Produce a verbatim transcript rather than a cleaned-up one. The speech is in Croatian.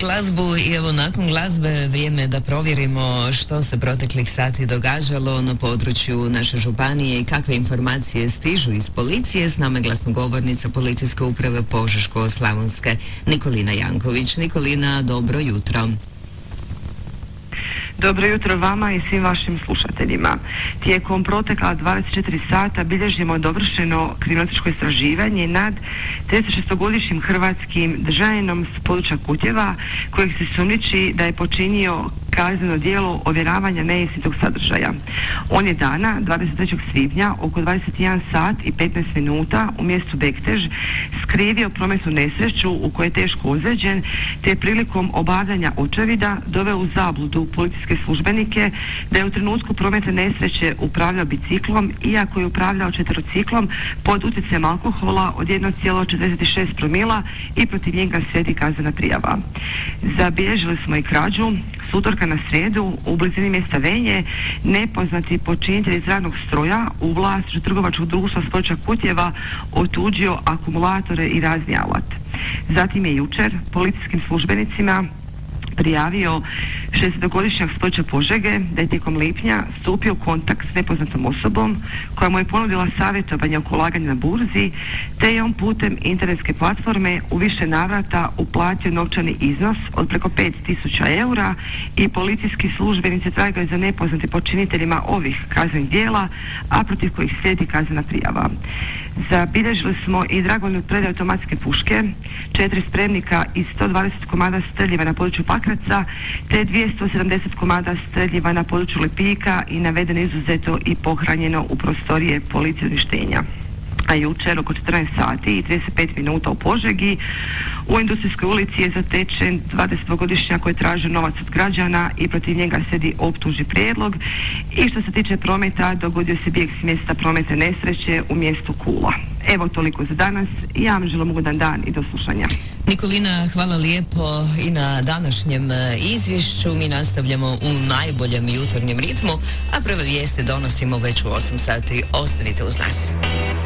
glazbu i evo nakon glazbe vrijeme je da provjerimo što se proteklih sati događalo na području naše županije i kakve informacije stižu iz policije. S nama je glasnogovornica Policijske uprave Požeško-slavonske Nikolina Janković. Nikolina, dobro jutro. Dobro jutro vama i svim vašim slušateljima. Tijekom protekla dvadeset četiri sata bilježimo dovršeno kriminalističko istraživanje nad tridesetšestogodišnjim hrvatskim državljaninom s područja Kutjeva kojeg se sumnjiči da je počinio kazneno djelo ovjeravanja neistinitog sadržaja. On je dana dvadeset trećeg svibnja oko dvadeset jedan sat i petnaest minuta u mjestu Bektež skrivio prometnu nesreću u kojoj je teško ozlijeđen, te je prilikom obavljanja očevida doveo u zabludu policijske službenike da je u trenutku prometne nesreće upravljao biciklom, iako je upravljao četverociklom pod utjecajem alkohola od jedan zarez četrdeset šest promila i protiv njega slijedi kaznena prijava. Zabilježili smo i krađu. S utorka na srijedu u blizini mjesta Venje nepoznati počinitelj iz radnog stroja u vlasništvu trgovačkog društva s područja Kutjeva otuđio akumulatore i razni alat. Zatim je jučer policijskim službenicima prijavio šezdesetogodišnjak s područja Požege da je tijekom lipnja stupio u kontakt s nepoznatom osobom koja mu je ponudila savjetovanje oko ulaganja na burzi, te je on putem internetske platforme u više navrata uplatio novčani iznos od preko pet tisuća eura i policijski službenici tragaju za nepoznatim počiniteljima ovih kaznenih djela, a protiv kojih slijedi kaznena prijava. Zabilježili smo i dragovoljnu predaju automatske puške, četiri spremnika i sto dvadeset komada streljiva na području Pakraca, te dvjesto sedamdeset komada streljiva na području Lipika i navedeno izuzeto i pohranjeno u prostorije policije uništenja. A jučer oko četrnaest sati i trideset pet minuta u Požegi u Industrijskoj ulici je zatečen dvadesetogodišnjak koji je tražio novac od građana i protiv njega slijedi optužni prijedlog. I što se tiče prometa, dogodio se bijeg s mjesta prometne nesreće u mjestu Kula. Evo toliko za danas i ja vam želim ugodan dan i do slušanja. Nikolina, hvala lijepo i na današnjem izvješću. Mi nastavljamo u najboljem jutarnjem ritmu, a prve vijesti donosimo već u osam sati. Ostanite uz nas.